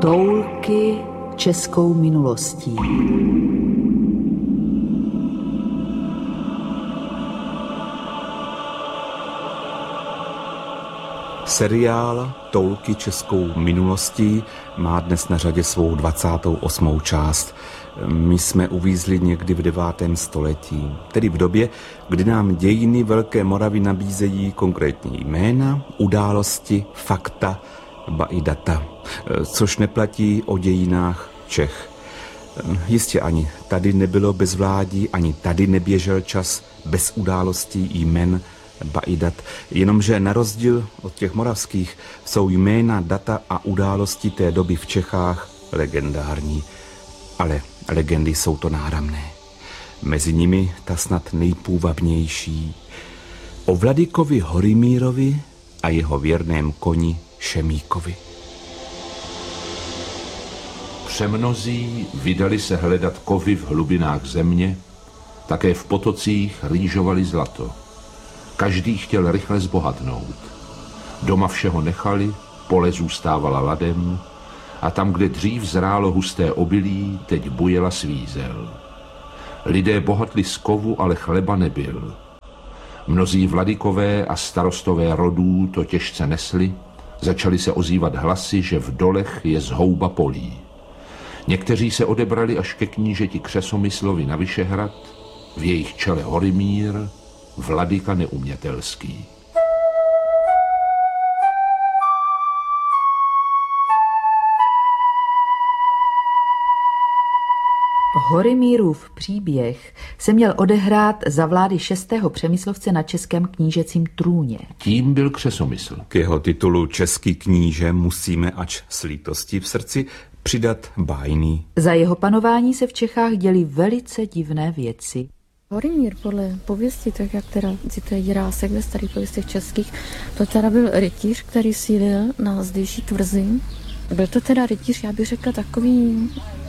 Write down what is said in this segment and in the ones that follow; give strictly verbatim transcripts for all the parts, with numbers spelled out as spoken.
Toulky českou minulostí. Seriál Toulky českou minulostí má dnes na řadě svou dvacátou osmou část. My jsme uvízli někdy v devátém století, tedy v době, kdy nám dějiny Velké Moravy nabízejí konkrétní jména, události, fakta, ba i data, což neplatí o dějinách Čech. Jistě ani tady nebylo bezvládí, ani tady neběžel čas bez událostí, jmen, ba i dat. Jenomže na rozdíl od těch moravských jsou jména, data a události té doby v Čechách legendární. Ale legendy jsou to náramné. Mezi nimi ta snad nejpůvabnější. O Vladykovi Horimírovi a jeho věrném koni Šemíkovi. Přemnozí vydali se hledat kovy v hlubinách země, také v potocích rýžovali zlato. Každý chtěl rychle zbohatnout. Doma všeho nechali, pole zůstávala ladem a tam, kde dřív zrálo husté obilí, teď bujela svízel. Lidé bohatli z kovu, ale chleba nebyl. Mnozí vladykové a starostové rodů to těžce nesli, začali se ozývat hlasy, že v dolech je zhouba polí. Někteří se odebrali až ke knížeti Křesomyslovi na Vyšehrad, v jejich čele Horimír, Vladyka neumětelský. Horimírův příběh se měl odehrát za vlády šestého Přemyslovce na českém knížecím trůně. Tím byl Křesomysl. K jeho titulu Český kníže musíme, ač s lítostí v srdci, přidat bájný. Za jeho panování se v Čechách děly velice divné věci. Horimír podle pověsti, tak jak teda cituje Jirásek ve starých pověstech českých, to teda byl rytíř, který sídlil na zdejší tvrzi. Byl to teda rytíř, já bych řekla, takový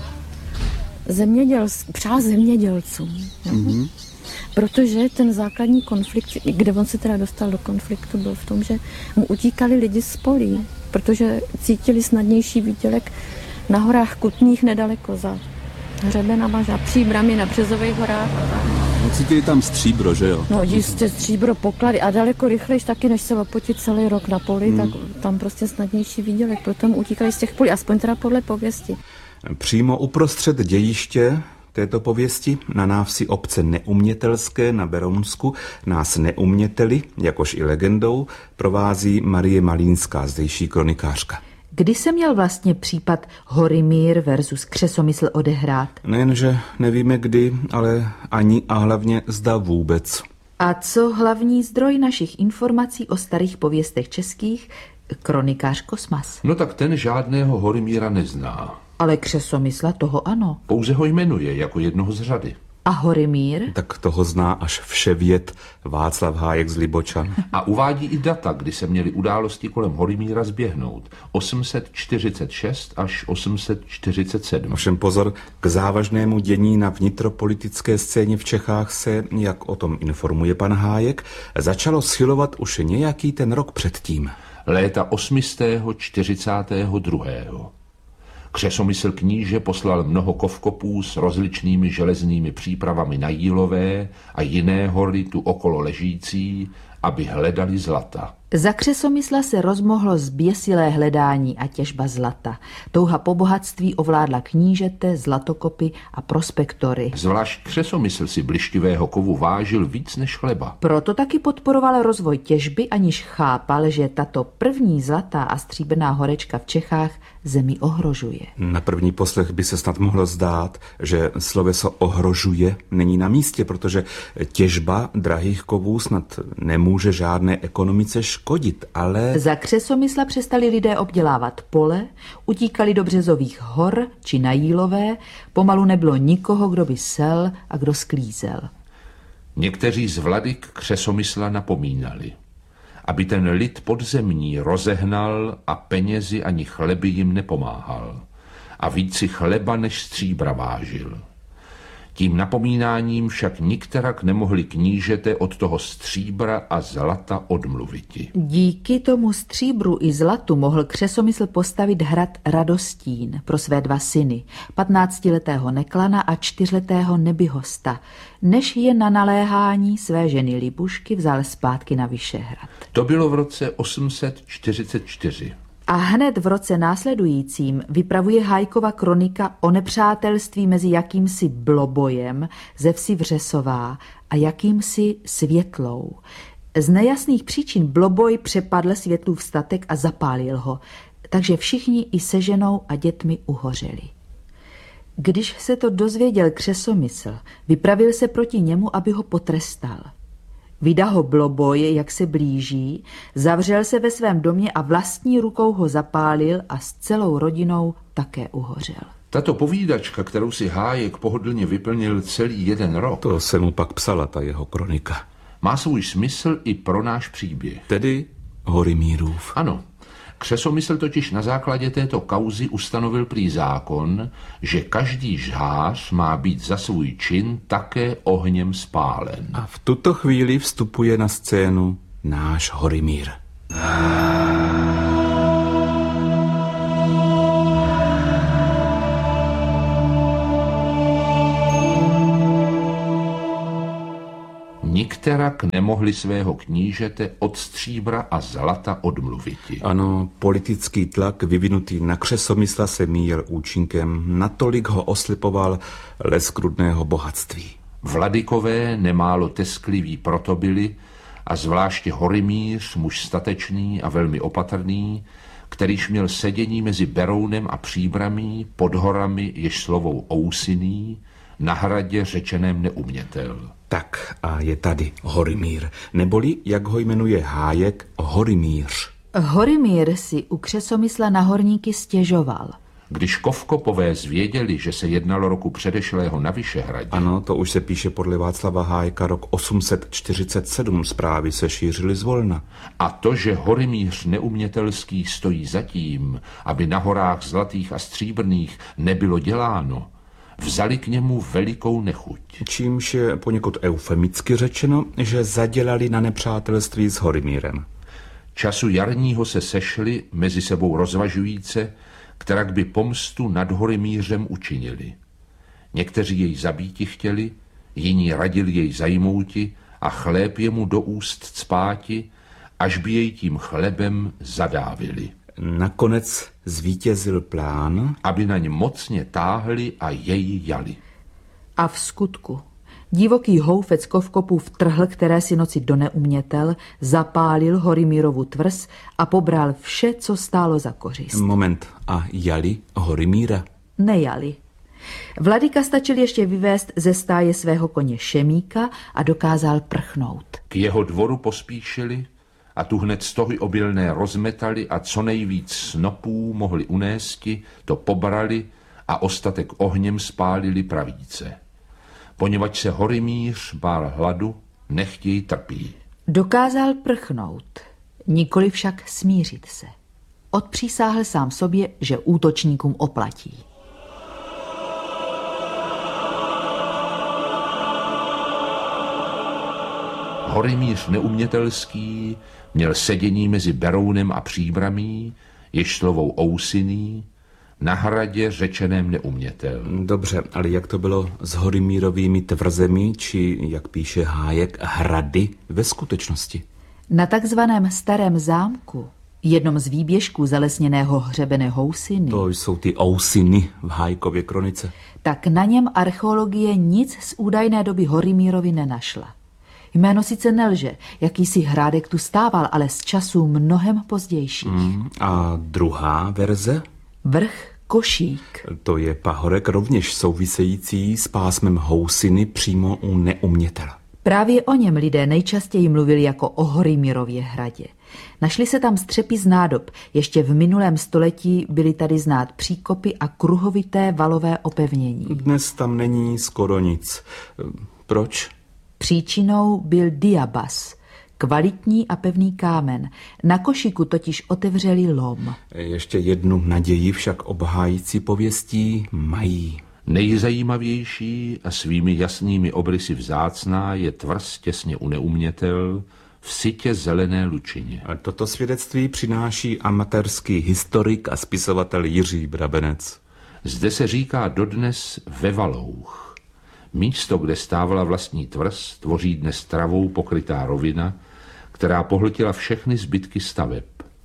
zemědělský, přál zemědělcům. Mm-hmm. Protože ten základní konflikt, kde on se teda dostal do konfliktu, byl v tom, že mu utíkali lidi z polí, protože cítili snadnější výdělek na horách Kutných nedaleko za Hřebenama, za Příbrami na Březových horách. No, cítili tam stříbro, že jo? No jistě stříbro, poklady a daleko rychlejš taky, než se opotit celý rok na poli, hmm. tak tam prostě snadnější výdělek, proto mu utíkali z těch polí, aspoň teda podle pověsti. Přímo uprostřed dějiště této pověsti na návsi obce Neumětelské na Berounsku nás neuměteli, jakož i legendou, provází Marie Malínská, zdejší kronikářka. Kdy se měl vlastně případ Horimír versus Křesomysl odehrát? Nejenže nevíme kdy, ale ani a hlavně zda vůbec. A co hlavní zdroj našich informací o starých pověstech českých, kronikář Kosmas? No tak ten žádného Horimíra nezná. Ale Křesomysla toho ano. Pouze ho jmenuje jako jednoho z řady. A Horimír? Tak toho zná až vševěd Václav Hájek z Libočan. A uvádí i data, kdy se měly události kolem Horimíra zběhnout. osm set čtyřicet šest až osm set čtyřicet sedm. Ovšem pozor, k závažnému dění na vnitropolitické scéně v Čechách se, jak o tom informuje pan Hájek, začalo schylovat už nějaký ten rok předtím. Léta osmistého čtyřicátého druhého. Křesomysl kníže poslal mnoho kovkopů s rozličnými železnými přípravami na Jílové a jiné hory tu okolo ležící, aby hledali zlata. Za Křesomysla se rozmohlo zběsilé hledání a těžba zlata. Touha po bohatství ovládla knížete, zlatokopy a prospektory. Zvlášť Křesomysl si blištivého kovu vážil víc než chleba. Proto taky podporoval rozvoj těžby, aniž chápal, že tato první zlatá a stříbrná horečka v Čechách zemi ohrožuje. Na první poslech by se snad mohlo zdát, že sloveso ohrožuje není na místě, protože těžba drahých kovů snad nemůže žádné ekonomice škodit, ale... Za Křesomysla přestali lidé obdělávat pole, utíkali do Březových hor či na Jílové, pomalu nebylo nikoho, kdo by sel a kdo sklízel. Někteří z vladyk Křesomysla napomínali, aby ten lid podzemní rozehnal a penězi ani chleby jim nepomáhal a víc si chleba než stříbra vážil. Tím napomínáním však nikterak nemohli knížete od toho stříbra a zlata odmluviti. Díky tomu stříbru i zlatu mohl Křesomysl postavit hrad Radostín pro své dva syny, patnáctiletého Neklana a čtyřletého Nebyhosta, než je na naléhání své ženy Libušky vzal zpátky na Vyšehrad. To bylo v roce osm set čtyřicet čtyři. A hned v roce následujícím vypravuje Hájkova kronika o nepřátelství mezi jakýmsi Blobojem ze vsi Vřesová a jakýmsi Světlou. Z nejasných příčin Bloboj přepadl Světlův statek a zapálil ho, takže všichni i se ženou a dětmi uhořeli. Když se to dozvěděl Křesomysl, vypravil se proti němu, aby ho potrestal. Vydal ho Bloboj, jak se blíží, zavřel se ve svém domě a vlastní rukou ho zapálil a s celou rodinou také uhořel. Tato povídačka, kterou si Hájek pohodlně vyplnil celý jeden rok, To se mu pak psala ta jeho kronika. má svůj smysl i pro náš příběh. Tedy Horimírův. Ano, Křesomysl totiž na základě této kauzy ustanovil prý zákon, že každý žhář má být za svůj čin také ohněm spálen. A v tuto chvíli vstupuje na scénu náš Horimír. Nikterak nemohli svého knížete od stříbra a zlata odmluviti. Ano, politický tlak vyvinutý na Křesomysla se míjel účinkem, natolik ho oslipoval leskrudného bohatství. Vladykové nemálo teskliví proto byli, a zvláště Horimíř, muž statečný a velmi opatrný, kterýž měl sedění mezi Berounem a Příbramí, pod horami, jež slovou Ousiný, na hradě řečeném Neumětel. Tak a je tady Horimír, neboli, jak ho jmenuje Hájek, Horimíř. Horimír si u Křesomysla na horníky stěžoval. Když Kovkopové zvěděli, že se jednalo roku předešlého na Vyšehradě, Ano, to už se píše podle Václava Hájka rok osm set čtyřicet sedm, zprávy se šířily zvolna. a to, že Horimíř Neumětelský stojí zatím, aby na horách zlatých a stříbrných nebylo děláno, vzali k němu velikou nechuť. Čímž je poněkud eufemicky řečeno, že zadělali na nepřátelství s Horimírem. Času jarního se sešli, mezi sebou rozvažujíce, kterak by pomstu nad Horimířem učinili. Někteří jej zabíti chtěli, jiní radili jej zajmouti a chléb jemu do úst cpáti, až by jej tím chlebem zadávili. Nakonec zvítězil plán, Aby na ně mocně táhli a jej jali. A v skutku divoký houfec Kovkopů vtrhl, které si noci do Neumětel, zapálil Horimírovu tvrz a pobral vše, co stálo za kořist. moment, a jali Horimíra. Nejali. Vladyka stačil ještě vyvést ze stáje svého koně Šemíka a dokázal prchnout. K jeho dvoru pospíšili a tu hned stohy obilné rozmetali a co nejvíc snopů mohli unésti, to pobrali a ostatek ohněm spálili pravíce. Poněvadž se Horimíř bál hladu, nechť jej trpí. Dokázal prchnout, nikoli však smířit se. Odpřísáhl sám sobě, že útočníkům oplatí. Horimíř Neumětelský měl sedění mezi Berounem a Příbramí, jež slovou Ousiný, na hradě řečeném Neumětel. Dobře, ale jak to bylo s Horimírovými tvrzemi, či, jak píše Hájek, hrady ve skutečnosti? Na takzvaném starém zámku, jednom z výběžků zalesněného hřebene Housiny, To jsou ty Ousiny v Hájkově kronice. tak na něm archeologie nic z údajné doby Horimírovi nenašla. Jméno sice nelže, jakýsi hrádek tu stával, ale z časů mnohem pozdějších. Hmm, a druhá verze? Vrch Košík. To je pahorek rovněž související s pásmem Housiny přímo u Neumětela. Právě o něm lidé nejčastěji mluvili jako o Horimírově hradě. Našly se tam střepy z nádob. Ještě v minulém století byly tady znát příkopy a kruhovité valové opevnění. Dnes tam není skoro nic. Proč? Příčinou byl diabas, kvalitní a pevný kámen. Na Košíku totiž otevřeli lom. Ještě jednu naději však obhájící pověstí mají. Nejzajímavější a svými jasnými obrysy vzácná je tvrz těsně u Neumětel v sytě zelené lučině. A toto svědectví přináší amatérský historik a spisovatel Jiří Brabenec. Zde se říká dodnes Ve Valouch. Místo, kde stávala vlastní tvrz, tvoří dnes travou pokrytá rovina, která pohltila všechny zbytky staveb.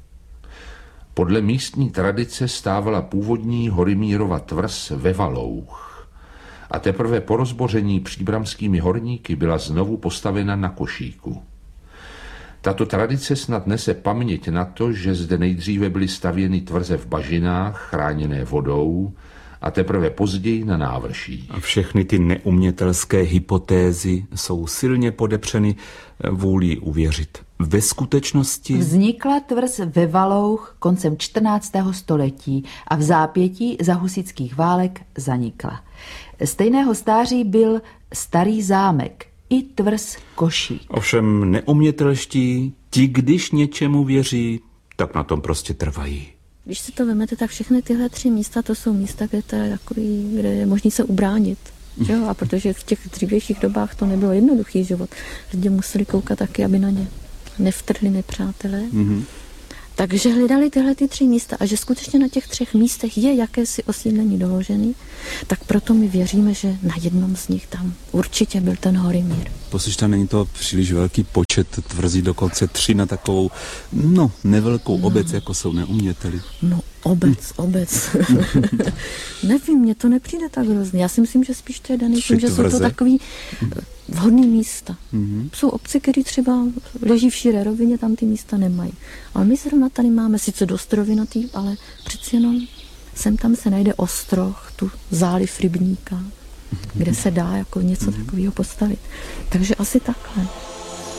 Podle místní tradice stávala původní Horimírova tvrz Ve Valouch a teprve po rozboření příbramskými horníky byla znovu postavena na košíku. Tato tradice snad nese paměť na to, že zde nejdříve byly stavěny tvrze v bažinách, chráněné vodou, a teprve později na návrší. A všechny ty neumětelské hypotézy jsou silně podepřeny vůlí uvěřit. Ve skutečnosti vznikla tvrz Ve Valouch koncem čtrnáctého století a v zápětí za husitských válek zanikla. Stejného stáří byl starý zámek i tvrz Košík. ovšem neumětelští, ti, když něčemu věří, tak na tom prostě trvají. Když si to vemete, tak všechny tyhle tři místa, to jsou místa, kde, to je, takový, kde je možný se ubránit. Že jo? A protože v těch dřívějších dobách to nebylo jednoduchý život. Lidi museli koukat taky, aby na ně nevtrhli nepřátelé. Mm-hmm. Takže hledali tyhle ty tři místa a že skutečně na těch třech místech je jakési osídlení doložený, tak proto my věříme, že na jednom z nich tam určitě byl ten Horimír. Poslyšte, není to příliš velký počet tvrzí, dokonce tři na takovou, no, nevelkou no. obec, jako jsou Neuměteli. No, obec, obec. Nevím, mně to nepřijde tak hrozně. Já si myslím, že spíš to je daný tím, že jsou to takový vhodný místa. Mm-hmm. Jsou obce, které třeba leží v širé rovině, tam ty místa nemají. Ale my zrovna tady máme sice dost rovinatý, ale přeci jenom sem tam se najde ostroh, tu záliv rybníka, mm-hmm. kde se dá jako něco mm-hmm. takového postavit. Takže asi takhle.